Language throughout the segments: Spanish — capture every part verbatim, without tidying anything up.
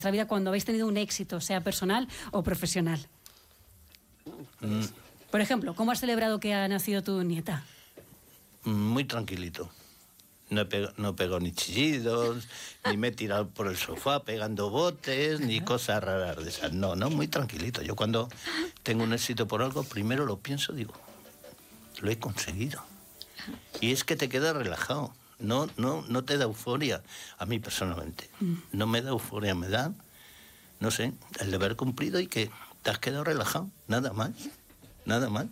la vida cuando habéis tenido un éxito, sea personal o profesional? Mm. Por ejemplo, ¿cómo has celebrado que ha nacido tu nieta? Muy tranquilito. No he pegado, no he pegado ni chillidos, ni me he tirado por el sofá pegando botes, ni cosas raras de esas. No, no, muy tranquilito. Yo cuando tengo un éxito por algo, primero lo pienso, digo, lo he conseguido. Y es que te quedas relajado. No, no, no te da euforia. A mí personalmente. No me da euforia, me da, no sé, el de haber cumplido y que te has quedado relajado. Nada más. Nada más.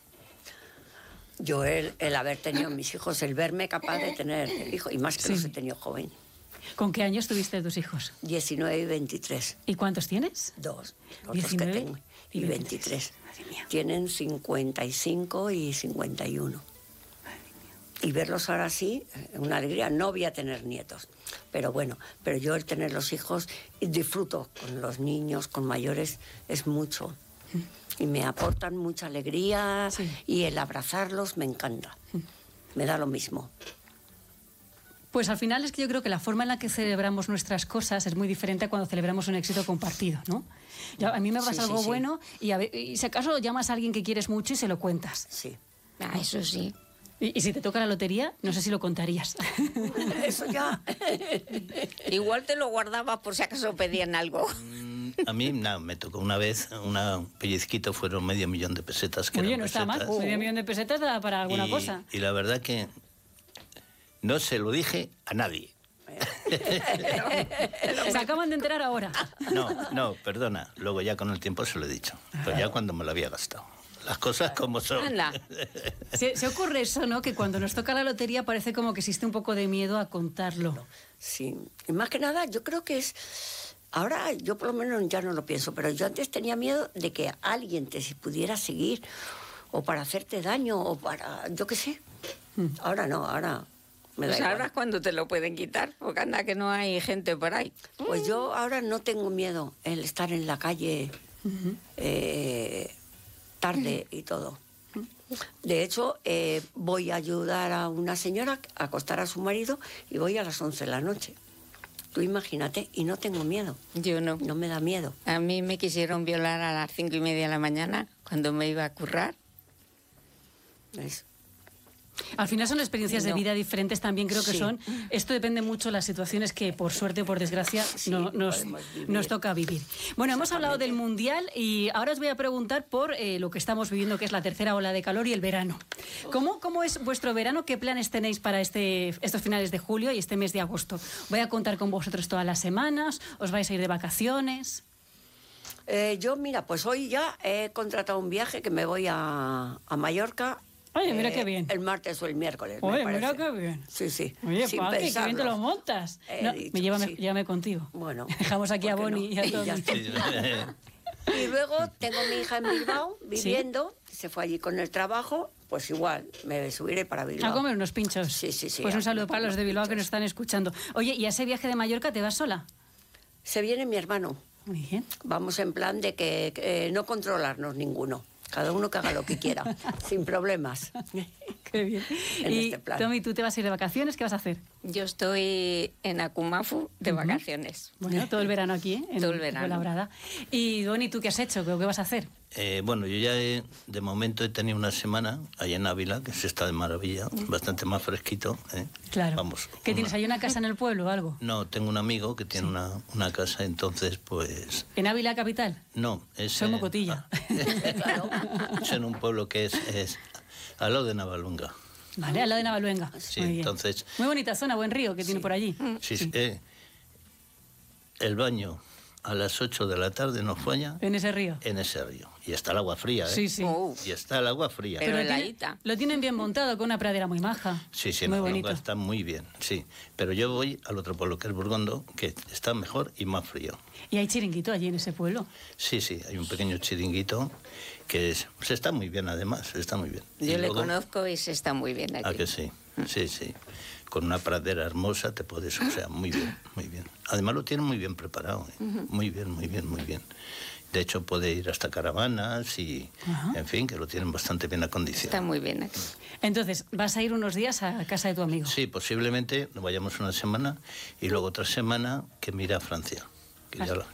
Yo el, el haber tenido mis hijos, el verme capaz de tener hijos, y más que sí. Los he tenido joven. ¿Con qué años tuviste tus hijos? diecinueve y veintitrés. ¿Y cuántos tienes? Dos. Los dos que tengo. Y, y veintitrés. Madre mía. Tienen cincuenta y cinco y cincuenta y uno. Y verlos ahora sí, una alegría. No voy a tener nietos, pero bueno, pero yo el tener los hijos, disfruto con los niños, con mayores, es mucho. Y me aportan mucha alegría, sí. Y el abrazarlos me encanta. Me da lo mismo. Pues al final es que yo creo que la forma en la que celebramos nuestras cosas es muy diferente a cuando celebramos un éxito compartido, ¿no? Yo, a mí me pasa sí, algo sí, bueno sí. Y, a, y si acaso llamas a alguien que quieres mucho y se lo cuentas. Sí. Ah, eso sí. Y, y si te toca la lotería, no sé si lo contarías. Eso ya. Igual te lo guardabas por si acaso pedían algo. A mí, no, me tocó una vez, una pellizquito, fueron medio millón de pesetas. Que Oye, no está mal, uh. medio millón de pesetas da para alguna y, cosa. Y la verdad que no se lo dije a nadie. Se acaban de enterar ahora. No, no, perdona, luego ya con el tiempo se lo he dicho, pero ya cuando me lo había gastado. Las cosas como son. Se, se ocurre eso, ¿no? Que cuando nos toca la lotería parece como que existe un poco de miedo a contarlo. Sí, y más que nada yo creo que es... Ahora yo por lo menos ya no lo pienso, pero yo antes tenía miedo de que alguien te pudiera seguir o para hacerte daño o para... yo qué sé. Mm. Ahora no, ahora... Me da pues igual. Ahora es cuando te lo pueden quitar, porque anda que no hay gente por ahí. Pues yo ahora no tengo miedo el estar en la calle uh-huh. eh, tarde uh-huh. y todo. De hecho, eh, voy a ayudar a una señora a acostar a su marido y voy a las once de la noche. Tú imagínate, y no tengo miedo. Yo no. No me da miedo. A mí me quisieron violar a las cinco y media de la mañana, cuando me iba a currar. ¿Ves? Al final son experiencias no. de vida diferentes también, creo que sí. son. Esto depende mucho de las situaciones que, por suerte o por desgracia, sí, no, nos, nos toca vivir. Bueno, hemos hablado del Mundial y ahora os voy a preguntar por eh, lo que estamos viviendo, que es la tercera ola de calor y el verano. ¿Cómo, cómo es vuestro verano? ¿Qué planes tenéis para este, estos finales de julio y este mes de agosto? ¿Voy a contar con vosotros todas las semanas? ¿Os vais a ir de vacaciones? Eh, yo, mira, pues hoy ya he contratado un viaje que me voy a, a Mallorca. Oye, mira eh, qué bien. El martes o el miércoles. Oye, me mira qué bien. Sí, sí. Oye, Paqui, qué bien te lo montas. No, dicho, me llévame, sí. llévame contigo. Bueno. Dejamos aquí a Bonnie no? y a todos. Y luego tengo a mi hija en Bilbao viviendo, ¿sí? Se fue allí con el trabajo, pues igual me subiré para Bilbao. A comer unos pinchos. Sí, sí, sí. Pues un saludo para los de Bilbao que nos están escuchando. Oye, ¿y a ese viaje de Mallorca te vas sola? Se viene mi hermano. Muy bien. Vamos en plan de que, que no controlarnos ninguno. Cada uno que haga lo que quiera, sin problemas. Qué bien. En y, este plan. Tommy, ¿tú te vas a ir de vacaciones? ¿Qué vas a hacer? Yo estoy en Akumafu de uh-huh. vacaciones. Bueno, todo el verano aquí, ¿eh? En todo el verano. Labrada. Y, Doni, ¿tú qué has hecho? ¿Qué vas a hacer? Eh, bueno, yo ya he, de momento he tenido una semana allá en Ávila, que se está de maravilla, uh-huh. bastante más fresquito. ¿eh? Claro. Vamos, ¿Qué una... tienes? ¿Hay una casa en el pueblo o algo? No, tengo un amigo que tiene sí. una, una casa, entonces pues... ¿En Ávila capital? No, es... Soy Mocotilla. Eh, claro. Es en un pueblo que es, es al lado de Navaluenga. Vale, al lado de Navaluenga. Sí, muy entonces... Bien. Muy bonita zona, buen río que sí. tiene por allí. Sí, sí. Eh, el baño a las ocho de la tarde nos falla. ¿En ese río? En ese río. Y está el agua fría, ¿eh? Sí, sí. Oh. Y está el agua fría. Pero lo, tiene, lo tienen bien montado, con una pradera muy maja. Sí, sí, muy no, bonito. Está muy bien, sí. Pero yo voy al otro pueblo, que es Burgondo, que está mejor y más frío. ¿Y hay chiringuito allí en ese pueblo? Sí, sí, hay un pequeño chiringuito que es, se está muy bien, además, está muy bien. Yo y le luego, conozco y se está muy bien aquí. ¿A que sí? Sí, sí. Con una pradera hermosa te puedes, o sea, muy bien, muy bien. Además lo tienen muy bien preparado, ¿eh? Uh-huh. Muy bien, muy bien, muy bien. De hecho puede ir hasta caravanas y, uh-huh. en fin, que lo tienen bastante bien acondicionado. Está muy bien aquí. Entonces, ¿vas a ir unos días a casa de tu amigo? Sí, posiblemente nos vayamos una semana y luego otra semana que mira a Francia. que ya lo-